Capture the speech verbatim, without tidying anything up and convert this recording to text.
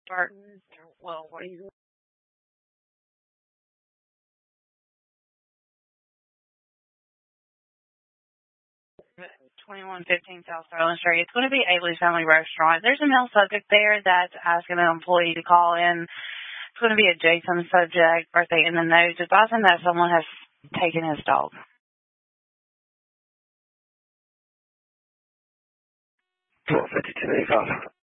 Barton. Well, what do you twenty-one fifteen South Sterling Street. It's going to be Ailey's Family Restaurant. There's a male subject there that's asking an employee to call in. It's going to be a Jason subject, birthday in the notes, advising that someone has taken his dog. twelve fifty-two eighty-five.